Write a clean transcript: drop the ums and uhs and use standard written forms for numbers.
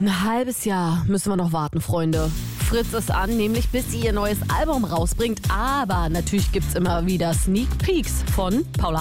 Ein halbes Jahr müssen wir noch warten, Freunde. Fritz ist an, nämlich bis sie ihr neues Album rausbringt. Aber natürlich gibt's immer wieder Sneak Peeks von Paula